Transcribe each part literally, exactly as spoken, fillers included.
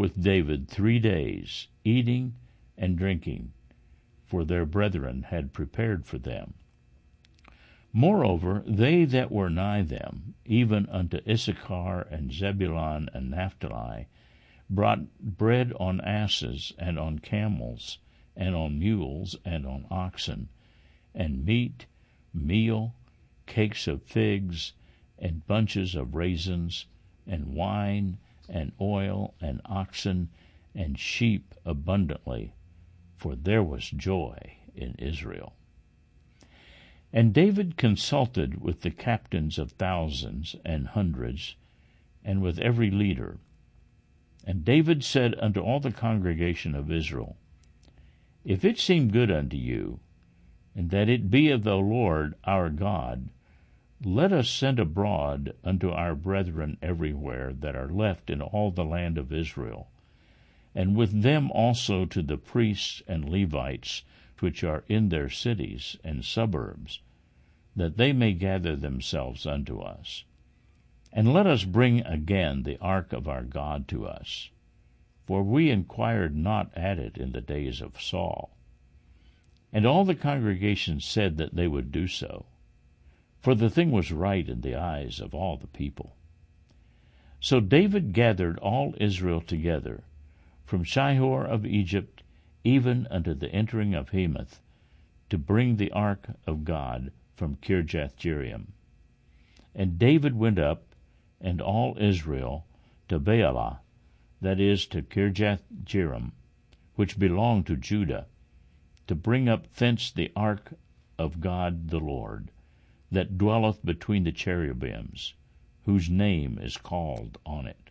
with David three days, eating and drinking, for their brethren had prepared for them. Moreover, they that were nigh them, even unto Issachar and Zebulun and Naphtali, brought bread on asses, and on camels, and on mules, and on oxen, and meat, meal, cakes of figs, and bunches of raisins, and wine, and oil, and oxen, and sheep abundantly, for there was joy in Israel. And David consulted with the captains of thousands and hundreds, and with every leader. And David said unto all the congregation of Israel, If it seem good unto you, and that it be of the Lord our God, let us send abroad unto our brethren everywhere that are left in all the land of Israel, and with them also to the priests and Levites which are in their cities and suburbs, that they may gather themselves unto us. And let us bring again the ark of our God to us, for we inquired not at it in the days of Saul. And all the congregation said that they would do so, for the thing was right in the eyes of all the people. So David gathered all Israel together, from Shihor of Egypt even unto the entering of Hamath, to bring the ark of God from Kirjath-jearim. And David went up, and all Israel, to Baalah, that is, to Kirjath-jearim, which belonged to Judah, to bring up thence the ark of God the Lord, that dwelleth between the cherubims, whose name is called on it.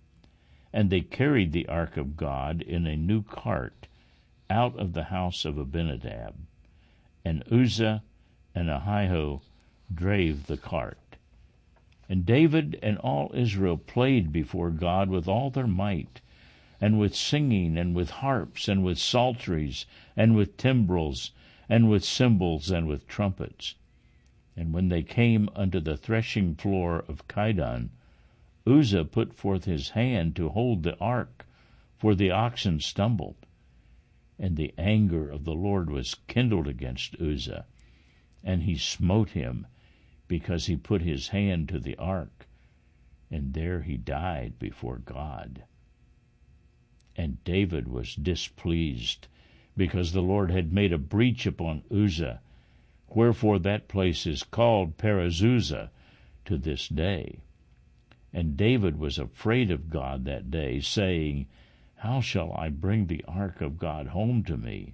And they carried the ark of God in a new cart out of the house of Abinadab, and Uzzah and Ahio drave the cart. And David and all Israel played before God with all their might, and with singing, and with harps, and with psalteries, and with timbrels, and with cymbals, and with trumpets. And when they came unto the threshing floor of Chidon, Uzzah put forth his hand to hold the ark, for the oxen stumbled. And the anger of the Lord was kindled against Uzzah, and he smote him, because he put his hand to the ark, and there he died before God. And David was displeased, because the Lord had made a breach upon Uzzah, wherefore that place is called Perezuzzah to this day. And David was afraid of God that day, saying, How shall I bring the ark of God home to me?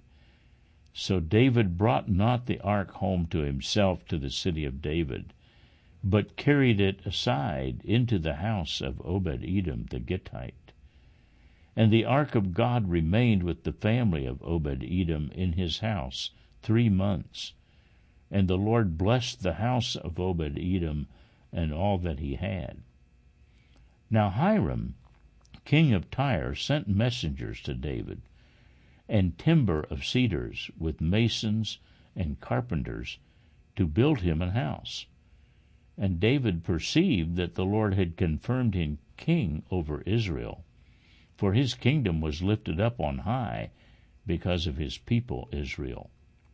So David brought not the ark home to himself to the city of David, but carried it aside into the house of Obed-Edom the Gittite. And the ark of God remained with the family of Obed-Edom in his house three months. And the Lord blessed the house of Obed-Edom and all that he had. Now Hiram, king of Tyre, sent messengers to David, and timber of cedars, with masons and carpenters, to build him an house. And David perceived that the Lord had confirmed him king over Israel, for his kingdom was lifted up on high because of his people Israel.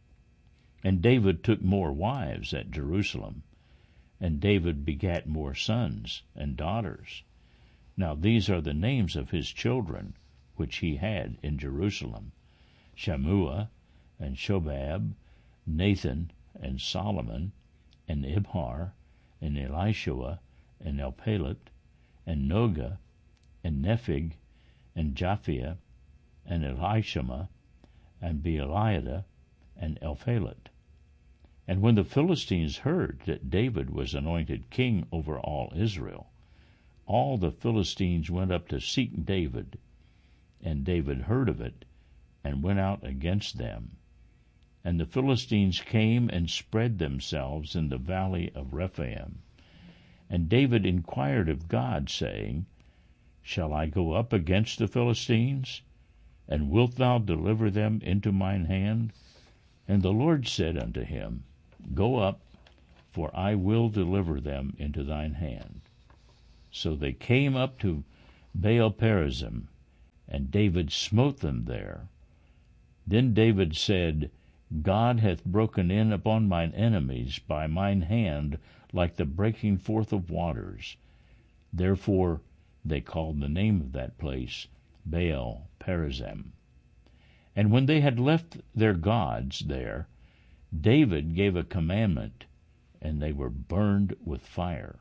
And David took more wives at Jerusalem, and David begat more sons and daughters. Now these are the names of his children, which he had in Jerusalem: Shammua, and Shobab, Nathan, and Solomon, and Ibhar, and Elishua, and Elpalet, and Noga, and Nephig, and Japhia, and Elishama, and Beeliada, and Elphalet. And when the Philistines heard that David was anointed king over all Israel, all the Philistines went up to seek David, and David heard of it, and went out against them. And the Philistines came and spread themselves in the valley of Rephaim. And David inquired of God, saying, Shall I go up against the Philistines? And wilt thou deliver them into mine hand? And the Lord said unto him, Go up, for I will deliver them into thine hand. So they came up to Baal-perazim, and David smote them there. Then David said, God hath broken in upon mine enemies by mine hand like the breaking forth of waters. Therefore they called the name of that place Baal Perazim. And when they had left their gods there, David gave a commandment, and they were burned with fire.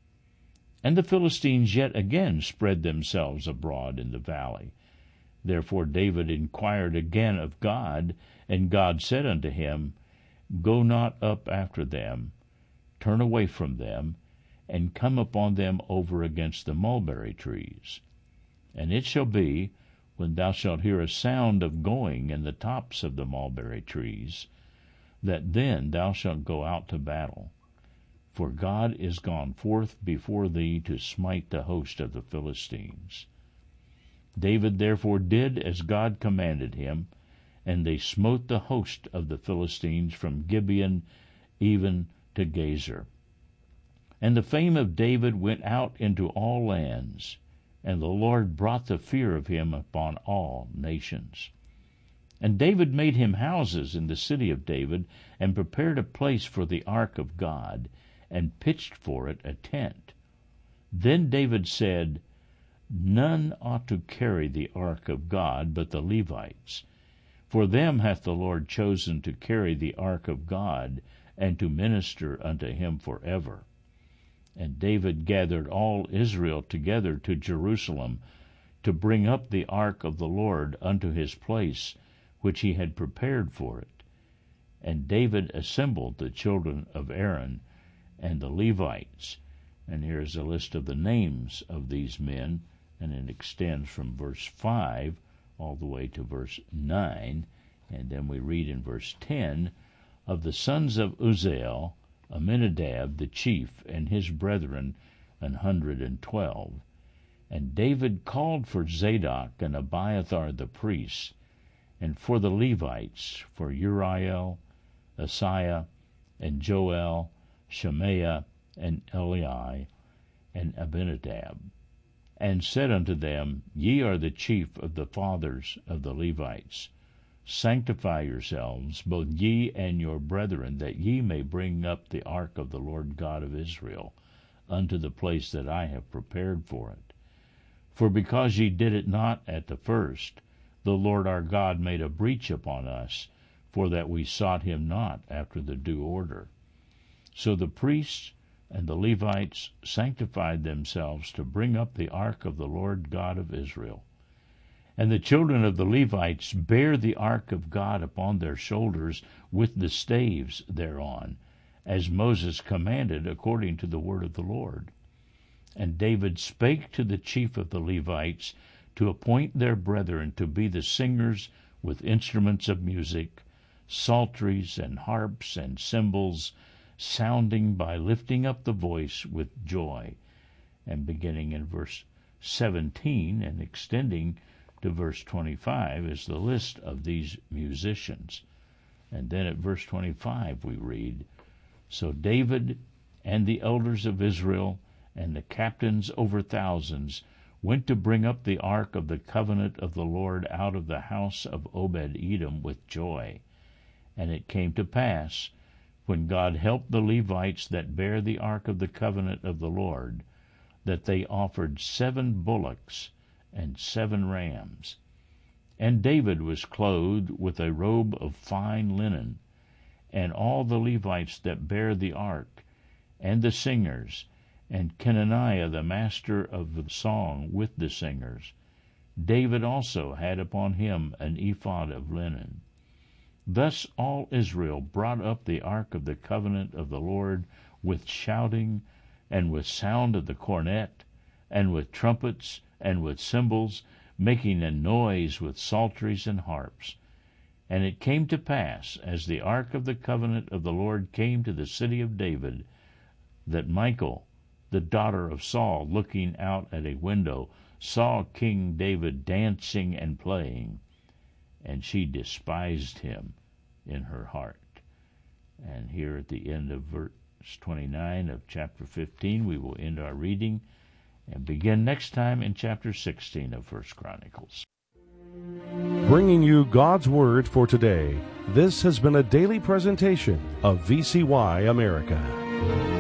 And the Philistines yet again spread themselves abroad in the valley. Therefore David inquired again of God, and God said unto him, Go not up after them, turn away from them, and come upon them over against the mulberry trees. And it shall be, when thou shalt hear a sound of going in the tops of the mulberry trees, that then thou shalt go out to battle. For God is gone forth before thee to smite the host of the Philistines. David therefore did as God commanded him, and they smote the host of the Philistines from Gibeon even to Gazer. And the fame of David went out into all lands, and the Lord brought the fear of him upon all nations. And David made him houses in the city of David, and prepared a place for the ark of God, and pitched for it a tent. Then David said, None ought to carry the ark of God but the Levites. For them hath the Lord chosen to carry the ark of God, and to minister unto him forever. And David gathered all Israel together to Jerusalem, to bring up the ark of the Lord unto his place, which he had prepared for it. And David assembled the children of Aaron and the Levites. And here is a list of the names of these men, and it extends from verse five all the way to verse nine. And then we read in verse ten, of the sons of Uzziel, Aminadab the chief, and his brethren, an hundred and twelve. And David called for Zadok and Abiathar the priests, and for the Levites, for Uriel, Asaiah, and Joel, Shemaiah, and Eli, and Abinadab, and said unto them, Ye are the chief of the fathers of the Levites. Sanctify yourselves, both ye and your brethren, that ye may bring up the ark of the Lord God of Israel unto the place that I have prepared for it. For because ye did it not at the first, the Lord our God made a breach upon us, for that we sought him not after the due order. So the priests and the Levites sanctified themselves to bring up the ark of the Lord God of Israel. And the children of the Levites bare the ark of God upon their shoulders with the staves thereon, as Moses commanded according to the word of the Lord. And David spake to the chief of the Levites to appoint their brethren to be the singers with instruments of music, psalteries and harps and cymbals, sounding by lifting up the voice with joy. And beginning in verse seventeen and extending to verse twenty-five is the list of these musicians. And then at verse twenty-five we read, So David and the elders of Israel and the captains over thousands went to bring up the ark of the covenant of the Lord out of the house of Obed-Edom with joy. And it came to pass, when God helped the Levites that bare the ark of the covenant of the Lord, that they offered seven bullocks and seven rams. And David was clothed with a robe of fine linen, and all the Levites that bare the ark, and the singers, and Kenaniah the master of the song with the singers. David also had upon him an ephod of linen. Thus all Israel brought up the ark of the covenant of the Lord with shouting, and with sound of the cornet, and with trumpets, and with cymbals, making a noise with psalteries and harps. And it came to pass, as the ark of the covenant of the Lord came to the city of David, that Michal, the daughter of Saul, looking out at a window, saw King David dancing and playing, and she despised him in her heart. And here at the end of verse twenty-nine of chapter fifteen, we will end our reading and begin next time in chapter sixteen of First Chronicles. Bringing you God's Word for today, this has been a daily presentation of V C Y America.